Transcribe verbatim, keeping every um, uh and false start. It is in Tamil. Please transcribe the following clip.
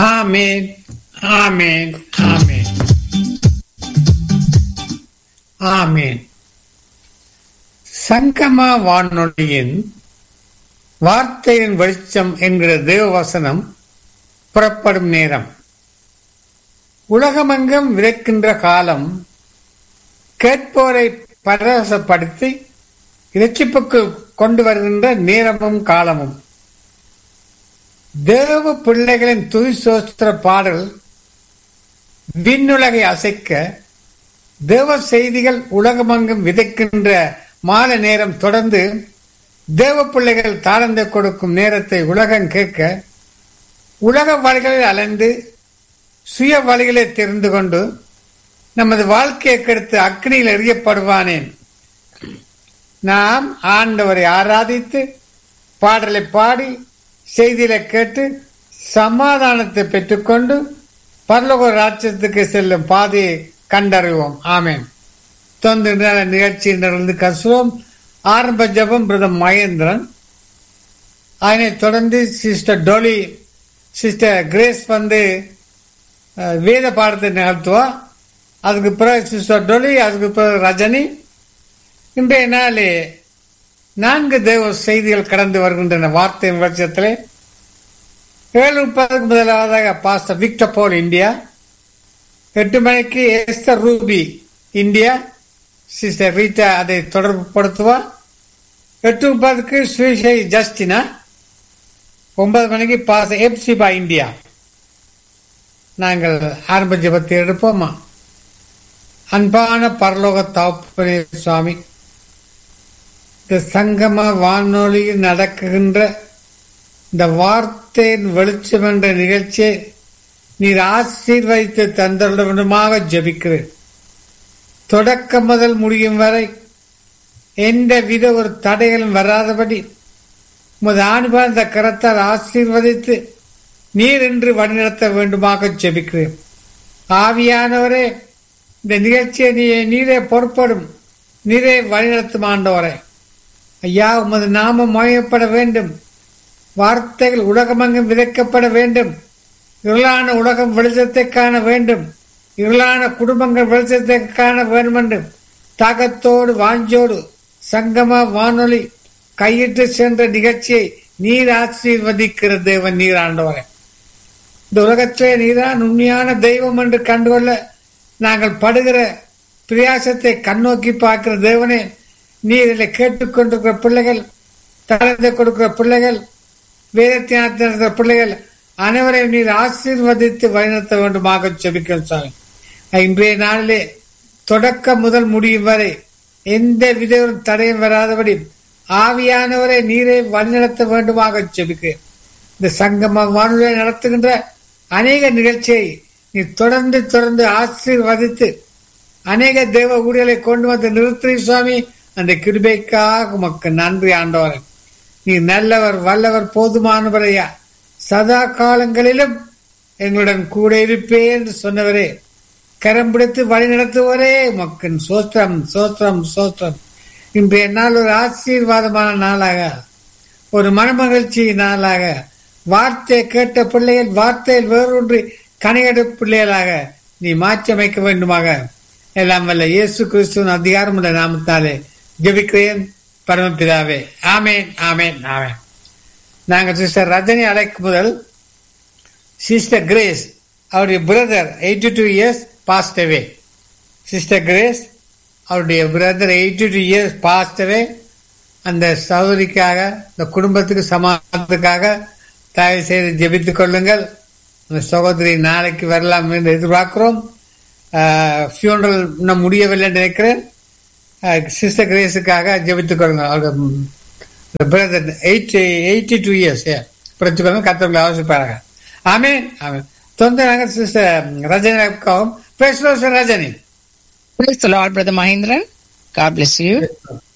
ஆமென், ஆமென், ஆமென், ஆமென். சங்கம வானொலியின் வார்த்தையின் வெளிச்சம் என்கிற தேவவசனம் புறப்படும் நேரம். உலகமெங்கும் விதைக்கின்ற காலம், கேட்போரை பரவசப்படுத்தி இரட்சிப்புக்கு கொண்டு வருகின்ற நேரமும் காலமும். தேவ பிள்ளைகளின் துதி சோஸ்திர பாடல் விண்ணுலகை அசைக்க, தேவ செய்திகள் உலகமெங்கும் விதைக்கின்ற மாலை நேரம் தொடர்ந்து தேவ பிள்ளைகள் தாழ்ந்து கொடுக்கும் நேரத்தை உலகம் கேட்க, உலக வழிகளில் அலைந்து சுய வழிகளை தெரிந்து கொண்டு நமது வாழ்க்கையை கெடுத்து அக்னியில் எறியப்படுவானேன். நாம் ஆண்டவரை ஆராதித்து பாடலை பாடி செய்திகளை கேட்டு சமாதானத்தை பெற்றுக்கொண்டு பரலோக ராஜ்யத்துக்கு செல்லும் பாதையை கண்டறிவோம். ஆமென். தொண்டு நிகழ்ச்சியிலிருந்து கசுவோம். ஆரம்ப ஜபம் பிரதம் மகேந்திரன். அதனைத் தொடர்ந்து சிஸ்டர் டோலி சிஸ்டர் கிரேஸ் வந்து வேத பாடத்தை நிகழ்த்துவா. அதுக்கு பிறகு சிஸ்டர் டோலி, அதுக்கு பிறகு ரஜினி. இன்றைய நாளே நான்கு தேவ செய்திகள் கடந்து வருகின்றன வார்த்தையின் வெளிச்சத்திலே. ஏழு முப்பதுக்கு முதலாவதாக பாஸ்டர் விக்டர் போல் இந்தியா. எட்டு மணிக்கு Esther Ruby India, sister Rita அதை தொடர்புபடுத்துவா. எட்டு முப்பதுக்கு சுவிசை ஜஸ்டினா. ஒன்பது மணிக்கு பாஸ்டர் எப்சிபா இந்தியா. நாங்கள் ஆரம்ப ஜபத்தை எடுப்போமா? அன்பான பரலோக தகப்பனே சுவாமி, இந்த சங்கம வானொலியில் நடக்குகின்ற இந்த வார்த்தையின் வெளிச்சம் என்ற நிகழ்ச்சியை நீர் ஆசீர்வதித்து தந்தருடமாக ஜபிக்கிறேன். தொடக்கம் முதல் முடியும் வரை எந்த வித ஒரு தடைகளும் வராதபடி உமது ஆணிபார்ந்த கரத்தால் ஆசீர்வதித்து நீர் என்று வழிநடத்த வேண்டுமாக ஜெபிக்கிறேன். ஆவியானவரே, இந்த நிகழ்ச்சியை நீ நீரே பொறுப்படும், நீரே வழிநடத்தும் ஆண்டவரே. ஐயா, உமது நாமம் மகிமைப்பட வேண்டும். வார்த்தைகள் உலகமெங்கும் விதைக்கப்பட வேண்டும். இருளான உலகம் வெளிச்சத்தை காண வேண்டும். இருளான குடும்பங்கள் வெளிச்சத்தை காண வேண்டும் என்று தாகத்தோடு வாஞ்சோடு சங்கம வானொலி கையிட்டு சென்ற நிகழ்ச்சியை நீர் ஆசீர்வதிக்கிற தேவன் நீர் ஆண்டவரே. இந்த உலகத்திலே நீதான் உண்மையான தெய்வம் என்று கண்டுகொள்ள நாங்கள் படுகிற பிரயாசத்தை கண்ணோக்கி பார்க்கிற தேவனே, நீர் இதை கேட்டுக்கொண்டிருக்கிற பிள்ளைகள், தாழ்ந்து கொடுக்கிற பிள்ளைகள், வேதத்தியானத்தின பிள்ளைகள் அனைவரையும் நீர் ஆசீர்வதித்து வழிநடத்த வேண்டுமாக ஜெபிக்கிறோம் சாமி. இன்றைய நாளிலே தொடக்கம் முதல் முடியும் வரை எந்த வித தடையும் வராதபடி ஆவியானவரை நீரை வழிநடத்த வேண்டுமாக ஜெபிக்கிறேன். இந்த சங்கம வானொலியை நடத்துகின்ற அநேக நிகழ்ச்சியை நீ தொடர்ந்து தொடர்ந்து ஆசீர்வதித்து அநேக தேவ ஊழியர்களை கொண்டு வந்து நிறுத்தி சுவாமி. அந்த கிருபைக்காக உமக்கு நன்றி ஆண்டவரே. நீ நல்லவர், வல்லவர், போதுமானவரையா. சதா காலங்களிலும் எங்களுடன் கூட இருப்பேன் என்று சொன்னவரே, கரம் பிடித்து வழி நடத்துவரே, உமக்கு சோத்திரம் சோத்திரம் சோத்திரம். இன்றைய நாள் ஒரு ஆசீர்வாதமான நாளாக, ஒரு மனமகிழ்ச்சி நாளாக, வார்த்தையை கேட்ட பிள்ளைகள் வார்த்தையில் வேறொன்று கனியடு பிள்ளைகளாக நீ மாற்றி அமைக்க வேண்டுமாக எல்லாம் வல்ல இயேசு கிறிஸ்துவின் அதிகாரமுள்ள நாமத்தாலே ஜெபிக்கிறேன் பரமபிதாவே. ஆமேன், ஆமேன், ஆமேன். நாங்கள் சிஸ்டர் ரஜினி அழைக்கும் முதல் சிஸ்டர் கிரேஸ், அவருடைய brother eighty two years past அவே. சிஸ்டர் கிரேஸ், அவருடைய brother eighty two years past அவே. அந்த சகோதரிக்காக, இந்த குடும்பத்துக்கு சமாதானத்துக்காக தயவு செய்து ஜெபித்துக் கொள்ளுங்கள். அந்த சகோதரி நாளைக்கு வரலாம் என்று எதிர்பார்க்கிறோம். ஃபியூனரல் இன்னும் முடியவில்லை என்று நினைக்கிறேன். சிஸ்டர் கிரேஸுக்காக ஜெபித்துக் கொள்ளுங்கள். அவருடைய brother eighty eighty two years பிரச்சுக்கொள்ளுங்க. கத்தவங்களை அவசியப்பாங்க. Amen, amen. தொந்தரங்க sister ரஜினிக்காகவும். Praise the Lord, Rajani. Praise the Lord, Brother Mahindran. God bless you.